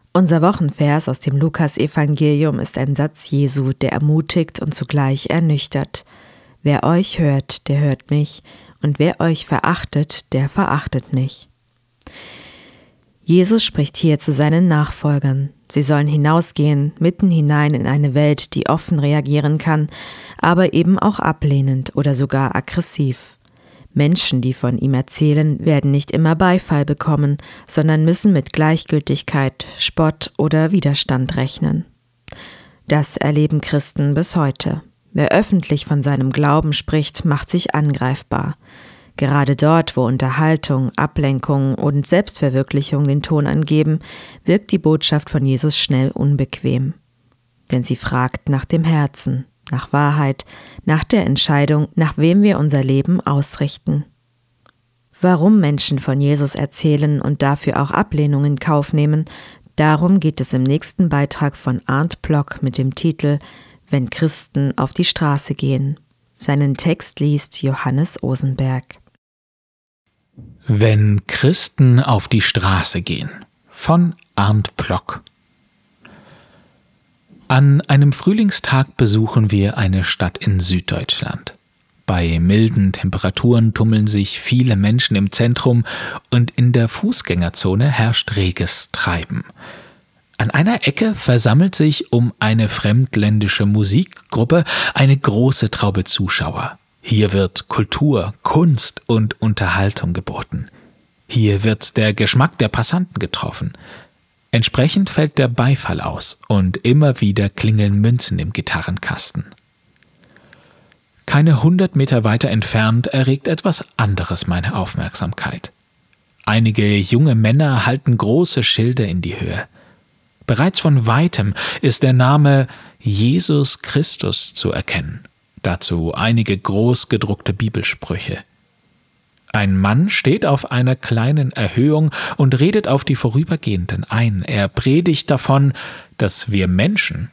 Unser Wochenvers aus dem Lukas-Evangelium ist ein Satz Jesu, der ermutigt und zugleich ernüchtert. Wer euch hört, der hört mich, und wer euch verachtet, der verachtet mich. Jesus spricht hier zu seinen Nachfolgern. Sie sollen hinausgehen, mitten hinein in eine Welt, die offen reagieren kann, aber eben auch ablehnend oder sogar aggressiv. Menschen, die von ihm erzählen, werden nicht immer Beifall bekommen, sondern müssen mit Gleichgültigkeit, Spott oder Widerstand rechnen. Das erleben Christen bis heute. Wer öffentlich von seinem Glauben spricht, macht sich angreifbar. Gerade dort, wo Unterhaltung, Ablenkung und Selbstverwirklichung den Ton angeben, wirkt die Botschaft von Jesus schnell unbequem. Denn sie fragt nach dem Herzen, nach Wahrheit, nach der Entscheidung, nach wem wir unser Leben ausrichten. Warum Menschen von Jesus erzählen und dafür auch Ablehnung in Kauf nehmen, darum geht es im nächsten Beitrag von Arndt Block mit dem Titel »Wenn Christen auf die Straße gehen«. Seinen Text liest Johannes Osenberg. Wenn Christen auf die Straße gehen von Arndt Block. An einem Frühlingstag besuchen wir eine Stadt in Süddeutschland. Bei milden Temperaturen tummeln sich viele Menschen im Zentrum und in der Fußgängerzone herrscht reges Treiben. An einer Ecke versammelt sich um eine fremdländische Musikgruppe eine große Traube Zuschauer. Hier wird Kultur, Kunst und Unterhaltung geboten. Hier wird der Geschmack der Passanten getroffen. Entsprechend fällt der Beifall aus und immer wieder klingeln Münzen im Gitarrenkasten. Keine 100 Meter weiter entfernt erregt etwas anderes meine Aufmerksamkeit. Einige junge Männer halten große Schilder in die Höhe. Bereits von weitem ist der Name Jesus Christus zu erkennen. Dazu einige groß gedruckte Bibelsprüche. Ein Mann steht auf einer kleinen Erhöhung und redet auf die Vorübergehenden ein. Er predigt davon, dass wir Menschen